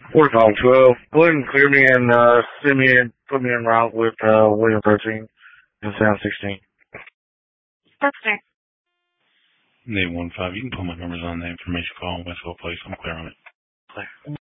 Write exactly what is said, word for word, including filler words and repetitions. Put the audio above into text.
Four five twelve. Go ahead and clear me and uh, send me in, put me en route with uh, William thirteen and Sound sixteen. That's fair. eight one five. You can put my numbers on the information call. Westfield Place. I'm clear on it. Clear.